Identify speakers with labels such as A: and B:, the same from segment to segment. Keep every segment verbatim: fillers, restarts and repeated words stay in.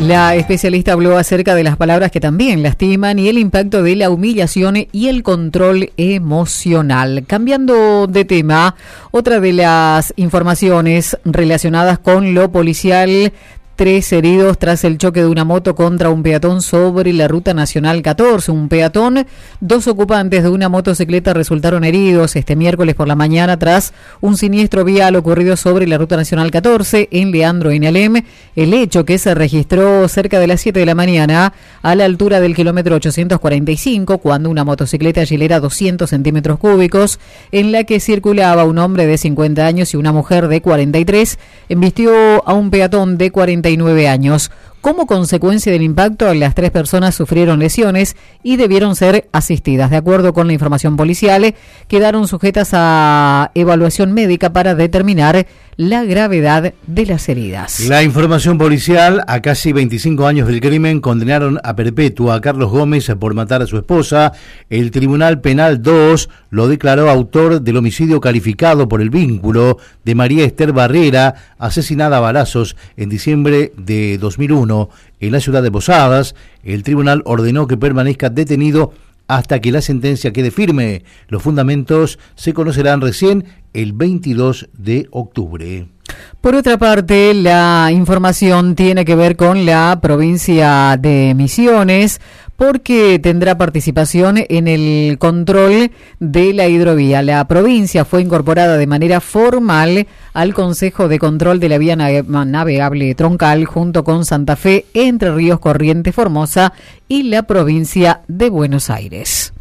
A: La especialista habló acerca de las palabras que también lastiman y el impacto de la humillación y el control emocional. Cambiando de tema, otra de las informaciones relacionadas con lo policial: tres heridos tras el choque de una moto contra un peatón sobre la Ruta Nacional catorce. Un peatón, dos ocupantes de una motocicleta resultaron heridos este miércoles por la mañana tras un siniestro vial ocurrido sobre la Ruta Nacional catorce en Leandro y Alem. El hecho, que se registró cerca de las siete de la mañana a la altura del kilómetro ochocientos cuarenta y cinco, cuando una motocicleta Gilera doscientos centímetros cúbicos, en la que circulaba un hombre de cincuenta años y una mujer de cuarenta y tres, embistió a un peatón de cuarenta y nueve años. Como consecuencia del impacto, las tres personas sufrieron lesiones y debieron ser asistidas. De acuerdo con la información policial, quedaron sujetas a evaluación médica para determinar la gravedad de las heridas.
B: La información policial: a casi veinticinco años del crimen, condenaron a perpetua a Carlos Gómez por matar a su esposa. El Tribunal Penal dos lo declaró autor del homicidio calificado por el vínculo de María Esther Barrera, asesinada a balazos en diciembre de dos mil uno en la ciudad de Posadas. El tribunal ordenó que permanezca detenido hasta que la sentencia quede firme. Los fundamentos se conocerán recién el veintidós de octubre.
A: Por otra parte, la información tiene que ver con la provincia de Misiones, porque tendrá participación en el control de la hidrovía. La provincia fue incorporada de manera formal al Consejo de Control de la Vía Navegable Troncal, junto con Santa Fe, Entre Ríos, Corrientes, Formosa y la provincia de Buenos Aires.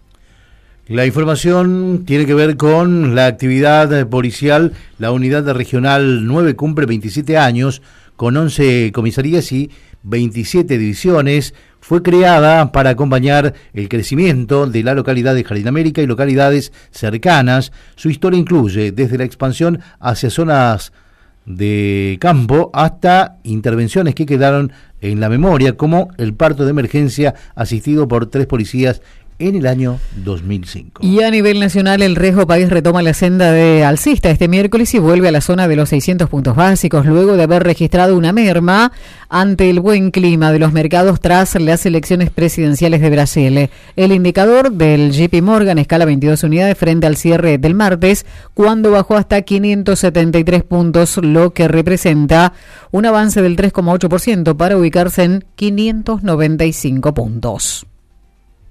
B: La información tiene que ver con la actividad policial. La unidad regional nueve cumple veintisiete años, con once comisarías y veintisiete divisiones. Fue creada para acompañar el crecimiento de la localidad de Jardín América y localidades cercanas. Su historia incluye desde la expansión hacia zonas de campo hasta intervenciones que quedaron en la memoria, como el parto de emergencia asistido por tres policías en el año dos mil cinco.
A: Y a nivel nacional, el Riesgo País retoma la senda de alcista este miércoles y vuelve a la zona de los seiscientos puntos básicos, luego de haber registrado una merma ante el buen clima de los mercados tras las elecciones presidenciales de Brasil. El indicador del J P Morgan escala veintidós unidades frente al cierre del martes, cuando bajó hasta quinientos setenta y tres puntos, lo que representa un avance del tres coma ocho por ciento para ubicarse en quinientos noventa y cinco puntos.